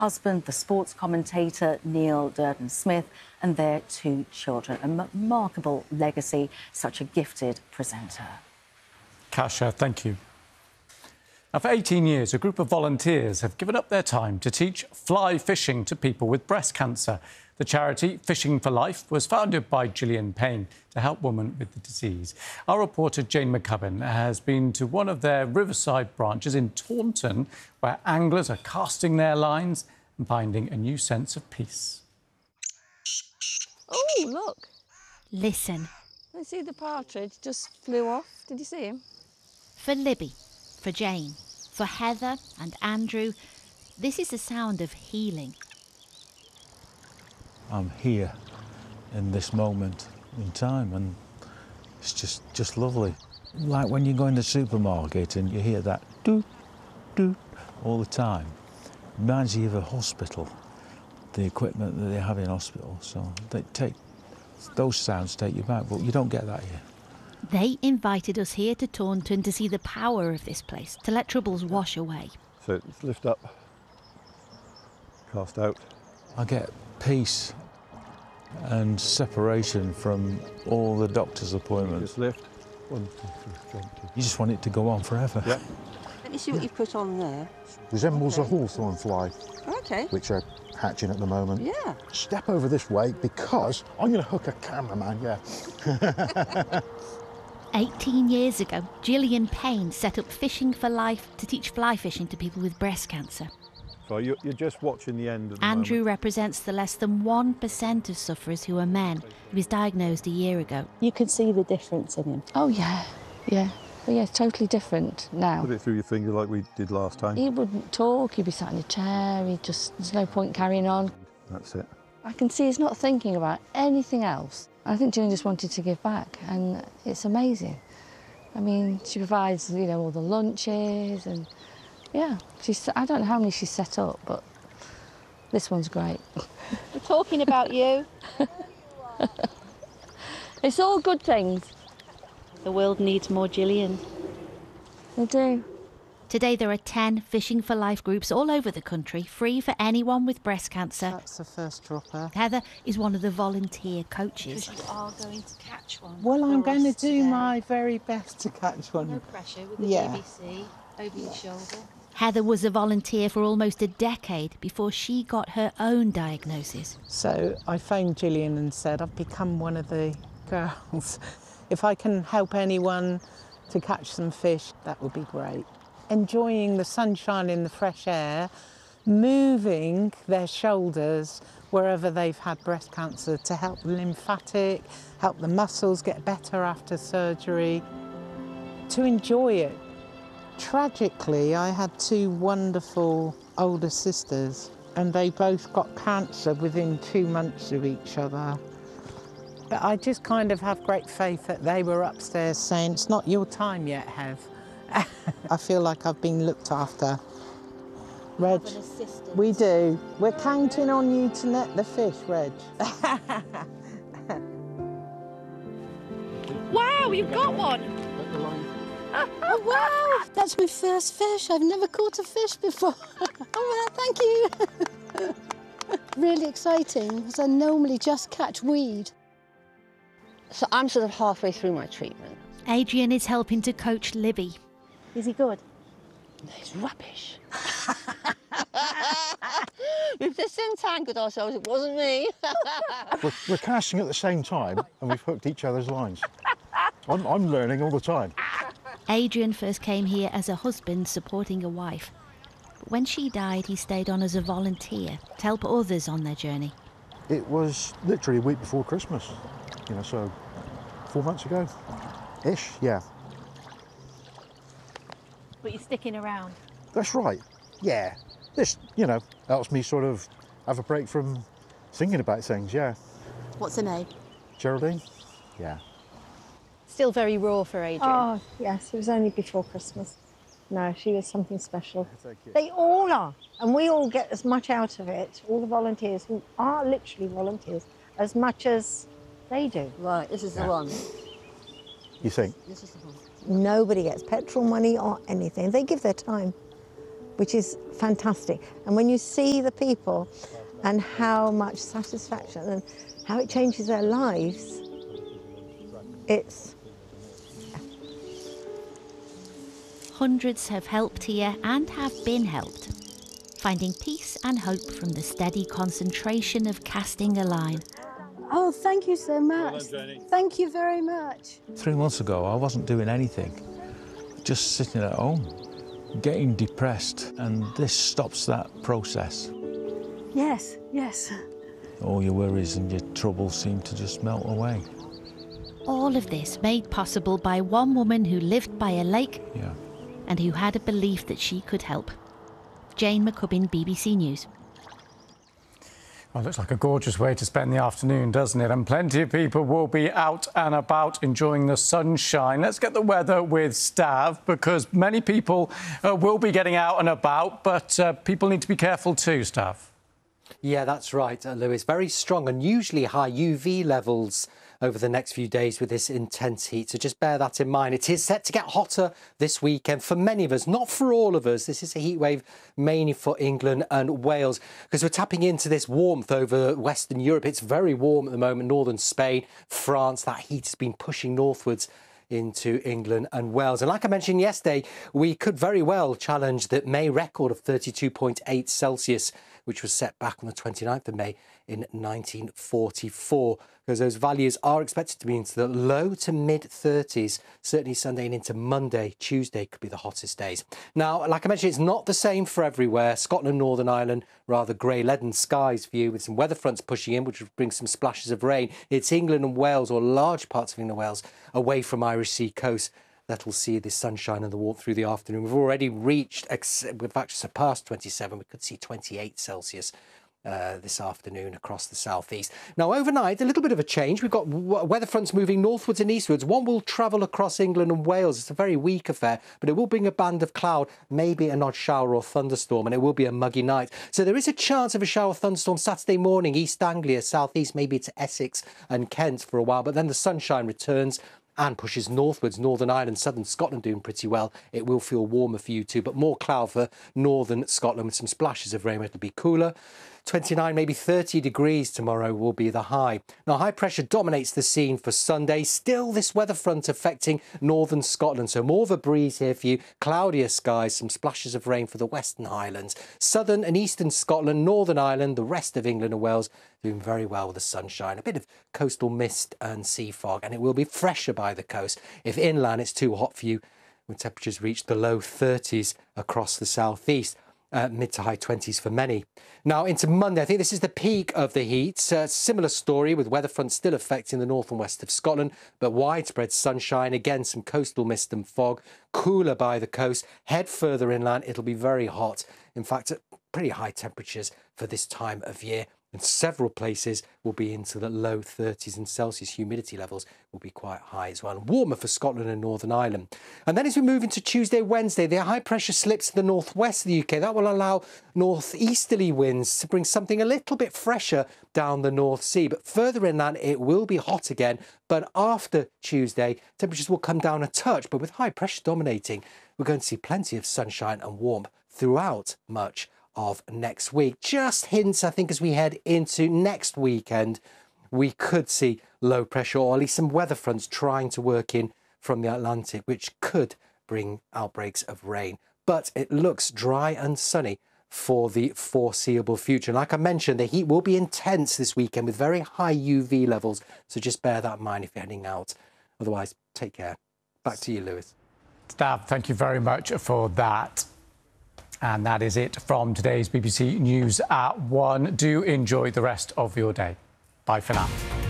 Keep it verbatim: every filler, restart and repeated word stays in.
husband, the sports commentator Neil Durden Smith, and their two children. A remarkable legacy, such a gifted presenter. Kasia, thank you. Now, for eighteen years, a group of volunteers have given up their time to teach fly fishing to people with breast cancer. The charity Fishing for Life was founded by Gillian Payne to help women with the disease. Our reporter Jane McCubbin has been to one of their riverside branches in Taunton, where anglers are casting their lines and finding a new sense of peace. Oh, look. Listen. I see the partridge just flew off. Did you see him? For Libby, for Jane, for Heather and Andrew, this is the sound of healing. I'm here in this moment in time, and it's just, just lovely. Like when you go in the supermarket and you hear that doot, doot all the time. Reminds you of a hospital, the equipment that they have in hospital. So they take, those sounds take you back, but you don't get that here. They invited us here to Taunton to see the power of this place, to let troubles wash away. So it's lift up, cast out. I get peace and separation from all the doctor's appointments. Just lift. One, two, three, one, two. You just want it to go on forever. Yeah. Let me see what you put on there. Resembles Okay. a hawthorn fly, Okay. which are hatching at the moment. Yeah. Step over this way because I'm going to hook a cameraman, yeah. eighteen years ago, Gillian Payne set up Fishing for Life to teach fly fishing to people with breast cancer. So you're, you're just watching the end of the Andrew moment. represents the less than one percent of sufferers who are men. He was diagnosed a year ago. You could see the difference in him. Oh, yeah, yeah. But yeah, it's totally different now. Put it through your finger like we did last time. He wouldn't talk, he'd be sat in a chair, he just, there's no point carrying on. That's it. I can see he's not thinking about anything else. I think Gillian just wanted to give back, and it's amazing. I mean, she provides, you know, all the lunches, and yeah, she's, I don't know how many she's set up, but this one's great. We're talking about you. It's all good things. The world needs more Gillian. They do. Today there are ten Fishing for Life groups all over the country, free for anyone with breast cancer. That's the first dropper. Heather is one of the volunteer coaches. You are going to catch one. Well, I'm going to do today. my very best to catch one. No pressure with the Yeah. B B C over your shoulder. Heather was a volunteer for almost a decade before she got her own diagnosis. So I phoned Gillian and said, I've become one of the girls. If I can help anyone to catch some fish, that would be great. Enjoying the sunshine in the fresh air, moving their shoulders wherever they've had breast cancer to help the lymphatic, help the muscles get better after surgery, to enjoy it. Tragically, I had two wonderful older sisters, and they both got cancer within two months of each other. But I just kind of have great faith that they were upstairs saying, it's not your time yet, Hev. I feel like I've been looked after. Reg, we do. We're counting on you to net the fish, Reg. Wow, you've got one! Oh, wow! That's my first fish. I've never caught a fish before. Oh, thank you. Really exciting, because I normally just catch weed. So I'm sort of halfway through my treatment. Adrian is helping to coach Libby. Is he good? It's rubbish. We've disentangled ourselves, it wasn't me. we're, we're casting at the same time and we've hooked each other's lines. I'm, I'm learning all the time. Adrian first came here as a husband supporting a wife. But when she died, he stayed on as a volunteer to help others on their journey. It was literally a week before Christmas, you know, so four months ago, ish, yeah. But you're sticking around. That's right, yeah. This, you know, helps me sort of have a break from thinking about things, yeah. What's her name? Geraldine? Yeah. Still very raw for Adrian. Oh, yes, it was only before Christmas. No, she was something special. They all are, and we all get as much out of it, all the volunteers who are literally volunteers, as much as they do. Right, this is Yeah. the one. You think? This is the one. Nobody gets petrol money or anything. They give their time. which is fantastic. And when you see the people and how much satisfaction and how it changes their lives, it's... Hundreds have helped here and have been helped, finding peace and hope from the steady concentration of casting a line. Oh, thank you so much. Thank you very much. Three months ago, I wasn't doing anything, just sitting at home, getting depressed, and this stops that process. Yes, yes. All your worries and your troubles seem to just melt away. All of this made possible by one woman who lived by a lake Yeah. and who had a belief that she could help. Jane McCubbin, B B C News. Well, it looks like a gorgeous way to spend the afternoon, doesn't it? And plenty of people will be out and about enjoying the sunshine. Let's get the weather with Stav, because many people uh, will be getting out and about, but uh, people need to be careful too, Stav. Yeah, that's right, uh, Lewis. Very strong, unusually high U V levels over the next few days with this intense heat. So just bear that in mind. It is set to get hotter this weekend for many of us, not for all of us. This is a heat wave mainly for England and Wales, because we're tapping into this warmth over Western Europe. It's very warm at the moment, northern Spain, France. That heat has been pushing northwards into England and Wales. And like I mentioned yesterday, we could very well challenge the May record of thirty-two point eight Celsius, which was set back on the twenty-ninth of May in nineteen forty-four, because those values are expected to be into the low to mid thirties, certainly Sunday and into Monday. Tuesday could be the hottest days. Now, like I mentioned, it's not the same for everywhere. Scotland, Northern Ireland, rather grey, leaden skies for you, with some weather fronts pushing in, which will bring some splashes of rain. It's England and Wales, or large parts of England and Wales, away from Irish Sea coast, that will see the sunshine and the warmth through the afternoon. We've already reached, we've actually surpassed twenty-seven. We could see twenty-eight Celsius uh, this afternoon across the southeast. Now, overnight, a little bit of a change. We've got weather fronts moving northwards and eastwards. One will travel across England and Wales. It's a very weak affair, but it will bring a band of cloud, maybe an odd shower or thunderstorm, and it will be a muggy night. So there is a chance of a shower or thunderstorm Saturday morning, East Anglia, southeast, maybe to Essex and Kent for a while, but then the sunshine returns and pushes northwards. Northern Ireland, southern Scotland doing pretty well. It will feel warmer for you too, but more cloud for northern Scotland with some splashes of rain. It'll be cooler. twenty-nine, maybe thirty degrees tomorrow will be the high. Now, high pressure dominates the scene for Sunday. Still this weather front affecting northern Scotland, so more of a breeze here for you. Cloudier skies, some splashes of rain for the Western Highlands. Southern and eastern Scotland, Northern Ireland, the rest of England and Wales doing very well with the sunshine. A bit of coastal mist and sea fog, and it will be fresher by the coast. If inland it's too hot for you, when temperatures reach the low thirties across the southeast. Uh, mid to high twenties for many. Now into Monday, I think this is the peak of the heat. Uh, similar story with weather fronts still affecting the north and west of Scotland, but widespread sunshine. Again, some coastal mist and fog. Cooler by the coast. Head further inland, it'll be very hot. In fact, at pretty high temperatures for this time of year. And several places will be into the low thirties, and Celsius humidity levels will be quite high as well. And warmer for Scotland and Northern Ireland. And then as we move into Tuesday, Wednesday, the high pressure slips to the northwest of the U K. That will allow northeasterly winds to bring something a little bit fresher down the North Sea. But further inland, it will be hot again. But after Tuesday, temperatures will come down a touch. But with high pressure dominating, we're going to see plenty of sunshine and warmth throughout much of next week. Just hints, I think, as we head into next weekend, we could see low pressure, or at least some weather fronts trying to work in from the Atlantic, which could bring outbreaks of rain. But it looks dry and sunny for the foreseeable future. And like I mentioned, the heat will be intense this weekend with very high U V levels. So just bear that in mind if you're heading out. Otherwise, take care. Back to you, Lewis. Stav, thank you very much for that. And that is it from today's B B C News at one. Do enjoy the rest of your day. Bye for now.